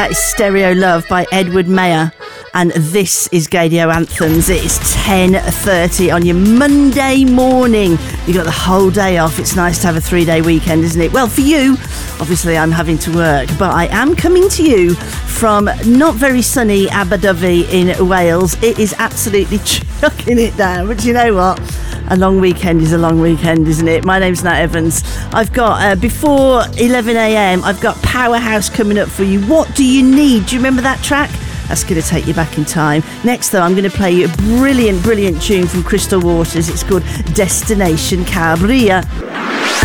That is Stereo Love by Edward Mayer. And this is Gaydio Anthems. It is 10:30 on your Monday morning. You got the whole day off. It's nice to have a 3-day weekend, isn't it? Well, for you, obviously I'm having to work, but I am coming to you from not very sunny Abu Dhabi in Wales. It is absolutely chucking it down. But you know what? A long weekend is a long weekend, isn't it? My name's Nat Evans. I've got, before 11 a.m, I've got Powerhouse coming up for you. What do you need? Do you remember that track? That's going to take you back in time. Next, though, I'm going to play you a brilliant, brilliant tune from Crystal Waters. It's called Destination Cabrilla.